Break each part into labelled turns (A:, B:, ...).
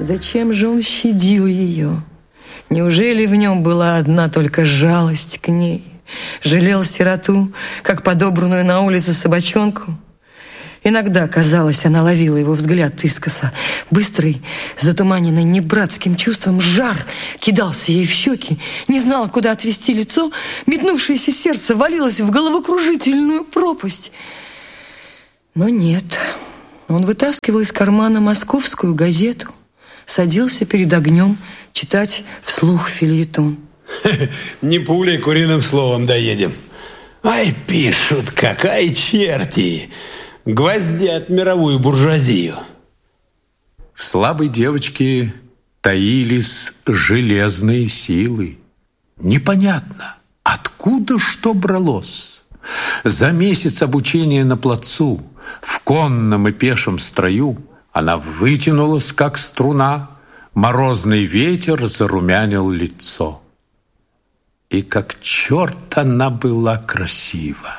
A: Зачем же он щадил ее? Неужели в нем была одна только жалость к ней? Жалел сироту, как подобранную на улице собачонку? Иногда, казалось, она ловила его взгляд искоса. Быстрый, затуманенный небратским чувством, жар кидался ей в щеки. Не знала, куда отвести лицо. Метнувшееся сердце валилось в головокружительную пропасть. Но нет. Он вытаскивал из кармана московскую газету, садился перед огнем читать вслух фельетон.
B: Не пулей, куриным словом доедем. Ай, пишут, какая черти! Гвоздят мировую буржуазию.
C: В слабой девочке таились железные силы. Непонятно, откуда что бралось. За месяц обучения на плацу, в конном и пешем строю, она вытянулась, как струна, морозный ветер зарумянил лицо. И как черт она была красива.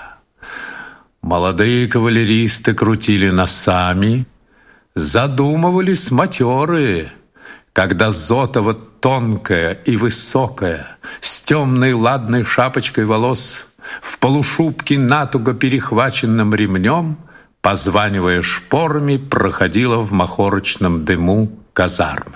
C: Молодые кавалеристы крутили носами, задумывались матерые, когда Зотова тонкая и высокая, с темной ладной шапочкой волос, в полушубке натуго перехваченным ремнем, позванивая шпорами, проходила в махорочном дыму казармы.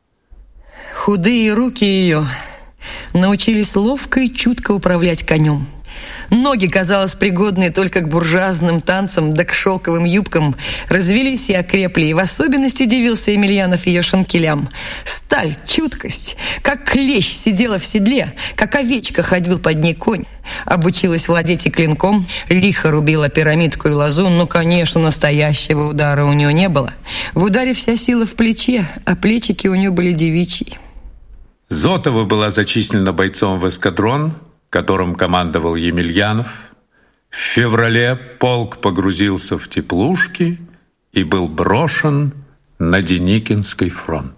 A: Худые руки ее научились ловко и чутко управлять конем. Ноги, казалось, пригодные только к буржуазным танцам да к шелковым юбкам, развелись и окрепли, и в особенности дивился Емельянов ее шанкелям. Сталь, чуткость, как клещ сидела в седле, как овечка ходил под ней конь. Обучилась владеть и клинком, лихо рубила пирамидку и лозу, но, конечно, настоящего удара у нее не было. В ударе вся сила в плече, а плечики у нее были девичьи.
C: Зотова была зачислена бойцом в эскадрон, которым командовал Емельянов. В феврале полк погрузился в теплушки и был брошен на Деникинский фронт.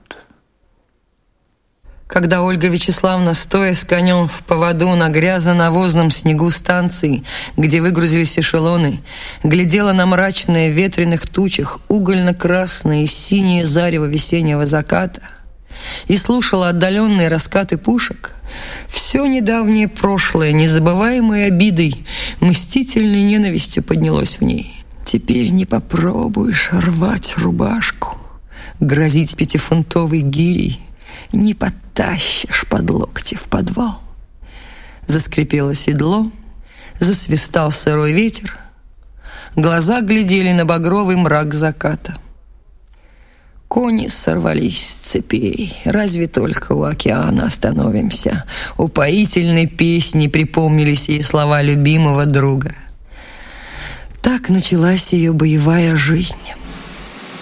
A: Когда Ольга Вячеславовна, стоя с конем в поводу на грязно-навозном снегу станции, где выгрузились эшелоны, глядела на мрачные в ветреных тучах угольно-красное и синее зарево весеннего заката и слушала отдаленные раскаты пушек, все недавнее прошлое, незабываемой обидой, мстительной ненавистью поднялось в ней. Теперь не попробуешь рвать рубашку, грозить пятифунтовой гирей, не подтащишь под локти в подвал. Заскрипело седло, засвистал сырой ветер, глаза глядели на багровый мрак заката. Кони сорвались с цепей. Разве только у океана остановимся. Упоительной песни припомнились ей слова любимого друга. Так началась ее боевая жизнь.